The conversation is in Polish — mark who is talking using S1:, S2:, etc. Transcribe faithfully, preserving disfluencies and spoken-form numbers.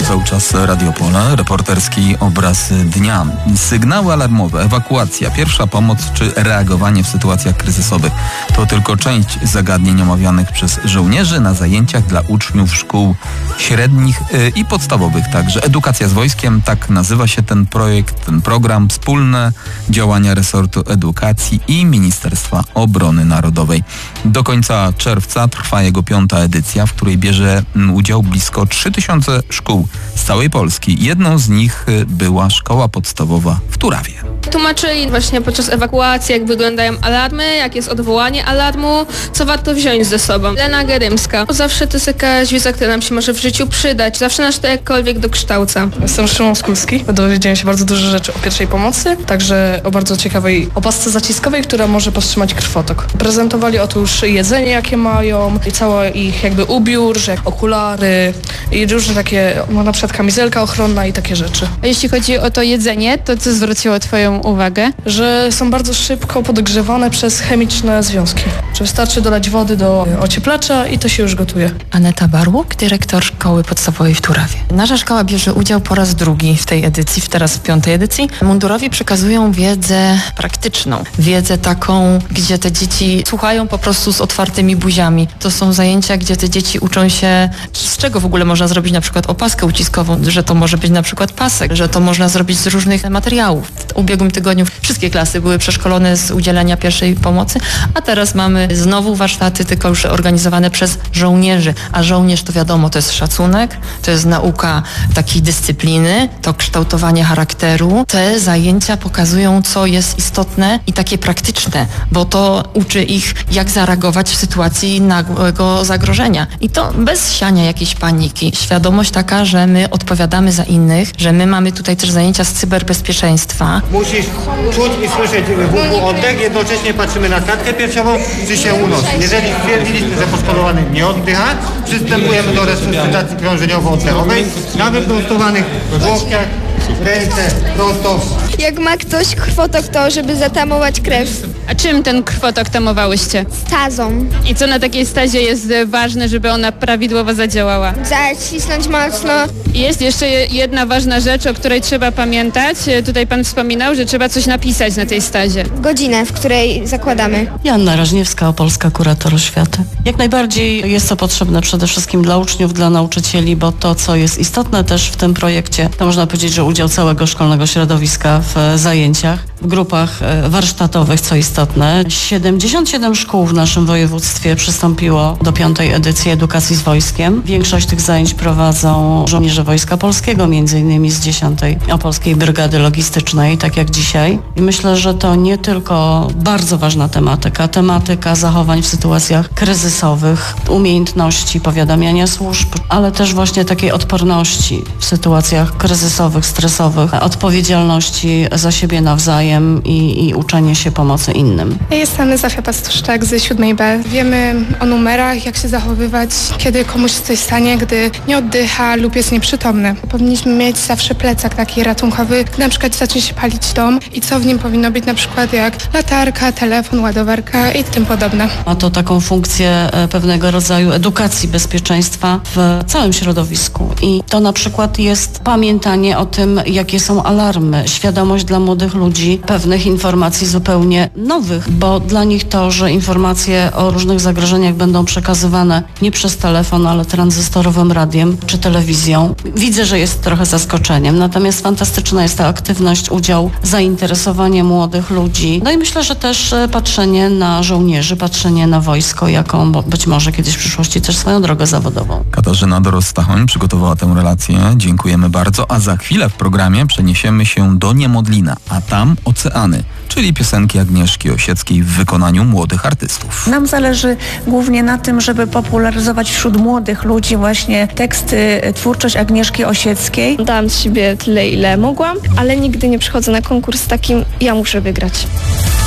S1: cały czas Radio Pole, reporterski obraz dnia. Sygnały alarmowe, ewakuacja, pierwsza pomoc czy reagowanie w sytuacjach kryzysowych to tylko część zagadnień omawianych przez żołnierzy na zajęciach dla uczniów szkół średnich i podstawowych. Także Edukacja z wojskiem, tak nazywa się ten projekt, ten program, wspólne działania resortu edukacji i Ministerstwa Obrony Narodowej. Do końca czerwca trwa jego piąta edycja, w której bierze udział blisko trzy tysiące szkół z całej Polski. Jedną z nich była szkoła podstawowa w Turawie.
S2: Tłumaczyli właśnie podczas ewakuacji, jak wyglądają alarmy, jak jest odwołanie alarmu, co warto wziąć ze sobą. Lena Gerymska. Zawsze to jest jakaś wiedza, która nam się może w życiu przydać. Zawsze nas to jakkolwiek dokształca.
S3: Jestem Szymon Skulski. Dowiedziałem się bardzo dużo rzeczy o pierwszej pomocy, także o bardzo ciekawej opasce zaciskowej, która może powstrzymać krwotok. Prezentowali otóż jedzenie, jakie mają, i cały ich jakby ubiór, że jak okulary i różne takie, no na przykład kamizelka ochronna i takie rzeczy.
S4: A jeśli chodzi o to jedzenie, to co zwróciło Twoją uwagę?
S3: Że są bardzo szybko podgrzewane przez chemiczne związki. Że wystarczy dolać wody do ocieplacza i to się już gotuje.
S5: Aneta Barłuk, dyrektor Szkoły Podstawowej w Turawie. Nasza szkoła bierze udział po raz drugi w tej edycji, teraz w piątej edycji. Mundurowi przekazują wiedzę praktyczną. Wiedzę taką, gdzie te dzieci słuchają po prostu z otwartymi buziami. To są zajęcia, gdzie te dzieci uczą się, z czego w ogóle można zrobić na przykład opaskę uciskową, że to może być na przykład pasek, że to można zrobić z różnych materiałów. W ubiegłym tygodniu wszystkie klasy były przeszkolone z udzielania pierwszej pomocy, a teraz mamy znowu warsztaty, tylko już organizowane przez żołnierzy. A żołnierz to wiadomo, to jest szacunek, to jest nauka takiej dyscypliny, to kształtowanie charakteru. Te zajęcia pokazują, co jest istotne i takie praktyczne, bo to uczy ich, jak zareagować w sytuacji nagłego zagrożenia. I to bez siania jakiejś paniki. Świadomość taka, że my odpowiadamy za innych, że my mamy tutaj też zajęcia z cyberbezpieczeństwa.
S6: Musisz czuć i słyszeć wokół oddech, jednocześnie patrzymy na klatkę piersiową, czy się unosi. Jeżeli stwierdziliśmy, że poszkodowany nie oddycha, przystępujemy do resuscytacji krążeniowo-oddechowej na wyprostowanych łokciach, ręce prosto.
S7: Jak ma ktoś krwotok, to żeby zatamować krew.
S4: A czym ten krwotok tamowałyście?
S7: Stazą.
S4: I co na takiej stazie jest ważne, żeby ona prawidłowo zadziałała?
S7: Zacisnąć mocno.
S4: Jest jeszcze jedna ważna rzecz, o której trzeba pamiętać. Tutaj pan wspominał, że trzeba coś napisać na tej stazie.
S7: Godzinę, w której zakładamy.
S8: Joanna Rażniewska, Opolska Kurator Oświaty. Jak najbardziej jest to potrzebne przede wszystkim dla uczniów, dla nauczycieli, bo to, co jest istotne też w tym projekcie, to można powiedzieć, że udział całego szkolnego środowiska w zajęciach, w grupach warsztatowych, co istotne. siedemdziesiąt siedem szkół w naszym województwie przystąpiło do piątej edycji Edukacji z wojskiem. Większość tych zajęć prowadzą żołnierze Wojska Polskiego, między innymi z dziesiątej Opolskiej Brygady Logistycznej, tak jak dzisiaj. I myślę, że to nie tylko bardzo ważna tematyka, tematyka zachowań w sytuacjach kryzysowych, umiejętności powiadamiania służb, ale też właśnie takiej odporności w sytuacjach kryzysowych, stresowych, odpowiedzialności za siebie nawzajem i, i uczenie się pomocy innym.
S9: Ja jestem Zofia Pastuszczak z siódmej B. Wiemy o numerach, jak się zachowywać, kiedy komuś coś stanie, gdy nie oddycha lub jest nieprzytomny. Powinniśmy mieć zawsze plecak taki ratunkowy, gdy na przykład zacznie się palić dom i co w nim powinno być, na przykład jak latarka, telefon, ładowarka i tym podobne.
S8: Ma to taką funkcję pewnego rodzaju edukacji bezpieczeństwa w całym środowisku i to na przykład jest pamiętanie o tym, jakie są alarmy, świadomość dla młodych ludzi pewnych informacji zupełnie nowych, bo dla nich to, że informacje o różnych zagrożeniach będą przekazywane nie przez telefon, ale tranzystorowym radiem czy telewizją, widzę, że jest trochę zaskoczeniem. Natomiast fantastyczna jest ta aktywność, udział, zainteresowanie młodych ludzi. No i myślę, że też patrzenie na żołnierzy, patrzenie na wojsko, jaką być może kiedyś w przyszłości też swoją drogę zawodową.
S1: Katarzyna Dorostachoń przygotowała tę relację. Dziękujemy bardzo. A za chwilę w programie przeniesiemy się do Niemodlina, a tam Oceany, czyli piosenki Agnieszki Osieckiej w wykonaniu młodych artystów.
S10: Nam zależy głównie na tym, żeby popularyzować wśród młodych ludzi właśnie teksty, twórczość Agnieszki Osieckiej.
S11: Dałam z siebie tyle, ile mogłam, ale nigdy nie przychodzę na konkurs z takim, ja muszę wygrać.